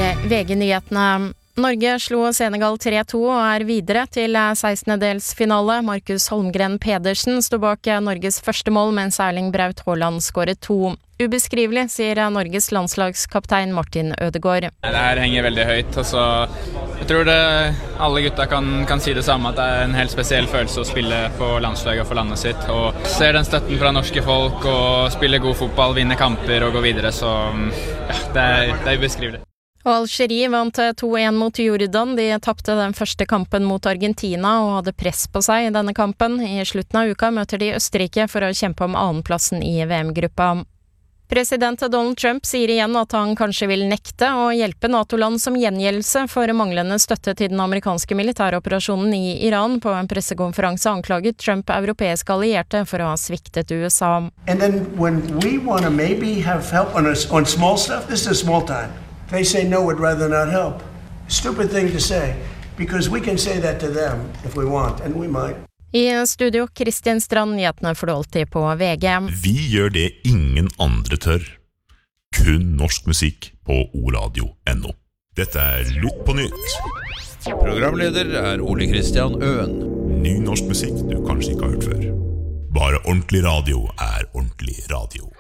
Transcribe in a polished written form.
VG-nyhetene. Norge slo Senegal 3-2 og videre til 16-delsfinale. Markus Holmgren Pedersen stod bak Norges første mål, mens Erling Braut Haaland skåret 2. Ubeskrivelig, sier Norges landslagskaptein Martin Ødegaard. Det her henger veldig høyt. Jeg tror alle gutta kan si det samme, at det en helt spesiell følelse å spille på landslaget og for landet sitt. Og ser den støtten fra norske folk og spille god fotball, vinne kamper og gå videre, så ja, det er ubeskrivelig. Og Algerie vant 2-1 mot Jordan. De tappte den første kampen mot Argentina og hadde press på seg i denne kampen. I slutten av uka møter de Østerrike for å kjempe om annenplassen i VM-gruppa. President Donald Trump sier igjen at han kanskje vil nekte å hjelpe NATO-land som gjengjeldelse for manglende støtte til den amerikanske militæroperasjonen i Iran. På en pressekonferanse anklaget Trump europeiske allierte for å ha sviktet USA. And then when we want to maybe have help on small stuff, this is small time. They say no, would rather not help. Stupid thing to say, because we can say that to them if we want, and we might. I studio, Kristin Strand, nyhetene for alltid på VG. Vi gjør det ingen andre tør. Kun norsk musikk på oradio.no. Dette Lytt på nytt. Programleder Ole Kristian Øen. Ny norsk musikk du kanskje ikke har hørt før. Bare ordentlig radio ordentlig radio.